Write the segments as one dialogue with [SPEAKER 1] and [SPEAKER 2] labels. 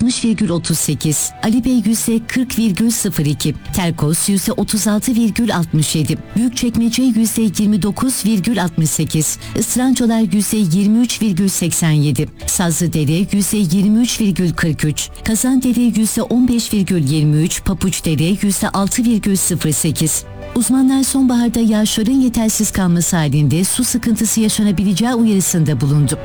[SPEAKER 1] %60,38, Ali Bey %40,02, Terkos %36,67, Büyükçekmece %29,68, Islancolar %23,87, Sazlıdere %23,43, Kazandere %15,23, Papuçdere %6,08. Uzmanlar sonbaharda yağışların yetersiz kalması halinde su sıkıntısı yaşanabileceği uyarısında bulundu.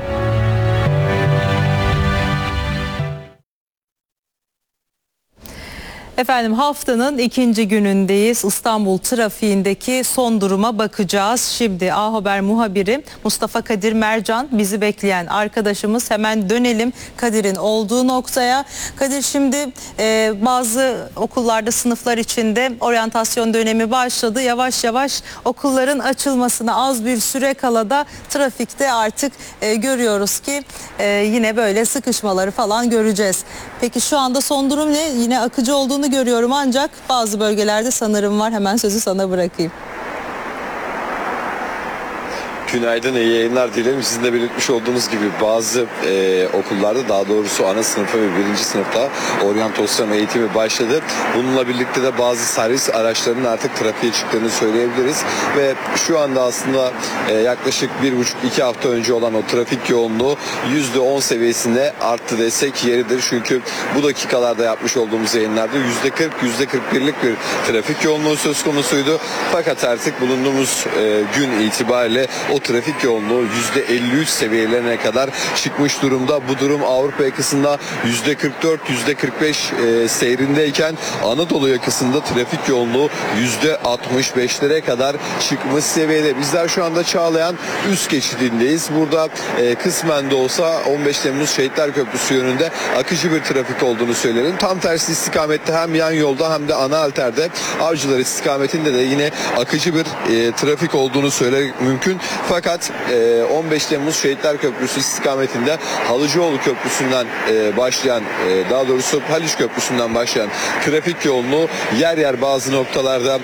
[SPEAKER 2] Efendim haftanın ikinci günündeyiz. İstanbul trafiğindeki son duruma bakacağız. Şimdi A Haber muhabiri Mustafa Kadir Mercan bizi bekleyen arkadaşımız. Hemen dönelim Kadir'in olduğu noktaya. Kadir, şimdi bazı okullarda sınıflar içinde oryantasyon dönemi başladı. Yavaş yavaş okulların açılmasına az bir süre kala da trafikte artık görüyoruz ki yine böyle sıkışmaları falan göreceğiz. Peki şu anda son durum ne? Yine akıcı olduğunu görüyorum ancak bazı bölgelerde sanırım var. Hemen sözü sana bırakayım.
[SPEAKER 3] Günaydın, iyi yayınlar dilerim. Sizin de belirtmiş olduğunuz gibi bazı okullarda, daha doğrusu ana sınıfa ve birinci sınıfta oryantasyon eğitimi başladı. Bununla birlikte de bazı servis araçlarının artık trafiğe çıktığını söyleyebiliriz. Ve şu anda aslında yaklaşık 1,5-2 hafta önce olan o trafik yoğunluğu %10 seviyesinde arttı desek yeridir. Çünkü bu dakikalarda yapmış olduğumuz yayınlarda %40-%41'lik bir trafik yoğunluğu söz konusuydu. Fakat artık bulunduğumuz gün itibariyle o trafik yoğunluğu %53 seviyelerine kadar çıkmış durumda. Bu durum Avrupa yakasında %44-%45 seyrindeyken Anadolu yakasında trafik yoğunluğu %65'lere kadar çıkmış seviyede. Bizler şu anda Çağlayan üst geçidindeyiz. Burada kısmen de olsa 15 Temmuz Şehitler Köprüsü yönünde akıcı bir trafik olduğunu söylerim. Tam tersi istikamette hem yan yolda hem de ana alterde Avcılar istikametinde de yine akıcı bir trafik olduğunu söylemek mümkün. Fakat 15 Temmuz Şehitler Köprüsü istikametinde Halıcıoğlu Köprüsü'nden başlayan, daha doğrusu Haliç Köprüsü'nden başlayan trafik yoğunluğu yer yer bazı noktalarda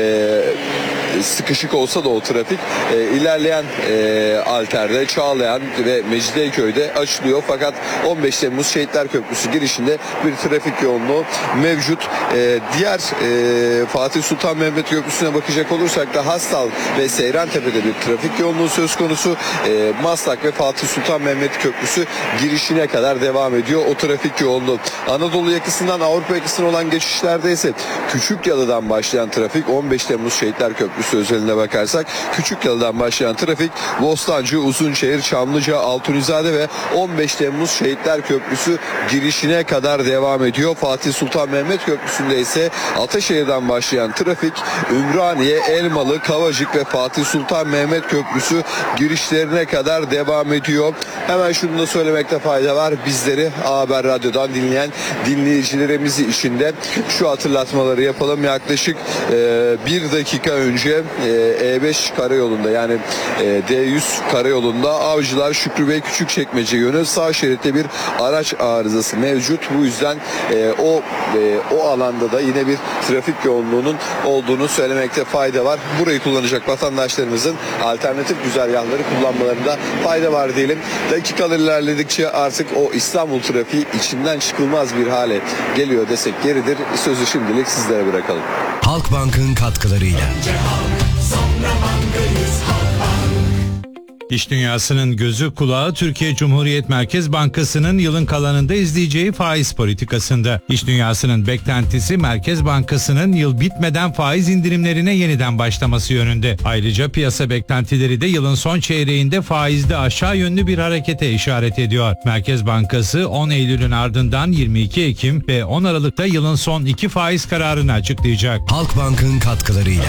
[SPEAKER 3] sıkışık olsa da o trafik ilerleyen alterde, Çağlayan ve Mecidiyeköy'de açılıyor. Fakat 15 Temmuz Şehitler Köprüsü girişinde bir trafik yoğunluğu mevcut. Diğer Fatih Sultan Mehmet Köprüsü'ne bakacak olursak da Hastal ve Seyrantepe'de bir trafik yoğunluğu söz konusu. Maslak ve Fatih Sultan Mehmet Köprüsü girişine kadar devam ediyor o trafik yoğunluğu. Anadolu yakasından Avrupa yakasına olan geçişlerde ise Küçükyalı'dan başlayan trafik, 15 Temmuz Şehitler Köprüsü özeline bakarsak Küçükyalı'dan başlayan trafik Bostancı, Uzunçayır, Çamlıca, Altunizade ve 15 Temmuz Şehitler Köprüsü girişine kadar devam ediyor. Fatih Sultan Mehmet Köprüsü'nde ise Ataşehir'den başlayan trafik Ümraniye, Elmalı, Kavacık ve Fatih Sultan Mehmet Köprüsü girişlerine kadar devam ediyor. Hemen şunu da söylemekte fayda var. Bizleri A Haber Radyo'dan dinleyen dinleyicilerimiz için de şu hatırlatmaları yapalım. Yaklaşık bir dakika önce E5 karayolunda, yani D100 karayolunda Avcılar Şükrü Bey Küçükçekmece yönü sağ şeritte bir araç arızası mevcut. Bu yüzden o alanda da yine bir trafik yoğunluğunun olduğunu söylemekte fayda var. Burayı kullanacak vatandaşlarımızın alternatif güzergahları kullanmalarında fayda var diyelim. Dakikalar ilerledikçe artık o İstanbul trafiği içinden çıkılmaz bir hale geliyor desek yeridir. Sözü şimdilik sizlere bırakalım.
[SPEAKER 4] Halkbank'ın katkılarıyla.
[SPEAKER 5] İş dünyasının gözü kulağı Türkiye Cumhuriyet Merkez Bankası'nın yılın kalanında izleyeceği faiz politikasında. İş dünyasının beklentisi Merkez Bankası'nın yıl bitmeden faiz indirimlerine yeniden başlaması yönünde. Ayrıca piyasa beklentileri de yılın son çeyreğinde faizde aşağı yönlü bir harekete işaret ediyor. Merkez Bankası 10 Eylül'ün ardından 22 Ekim ve 10 Aralık'ta yılın son 2 faiz kararını açıklayacak.
[SPEAKER 4] Halkbank'ın katkılarıyla.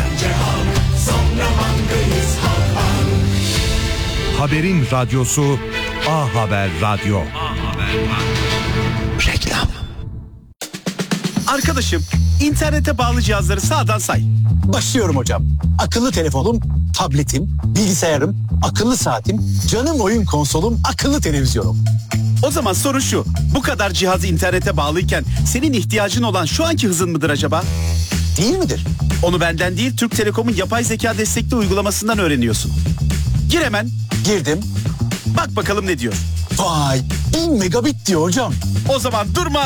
[SPEAKER 4] Haberin radyosu A Haber Radyo. Reklam.
[SPEAKER 6] Arkadaşım, internete bağlı cihazları sağdan say.
[SPEAKER 7] Başlıyorum hocam. Akıllı telefonum, tabletim, bilgisayarım, akıllı saatim, canım oyun konsolum, akıllı televizyonum.
[SPEAKER 6] O zaman soru şu: bu kadar cihaz internete bağlıyken senin ihtiyacın olan şu anki hızın mıdır acaba?
[SPEAKER 7] Değil midir?
[SPEAKER 6] Onu benden değil, Türk Telekom'un yapay zeka destekli uygulamasından öğreniyorsun. Gir hemen.
[SPEAKER 7] Girdim.
[SPEAKER 6] Bak bakalım ne diyor.
[SPEAKER 7] Vay, 1000 megabit diyor hocam.
[SPEAKER 6] O zaman durma,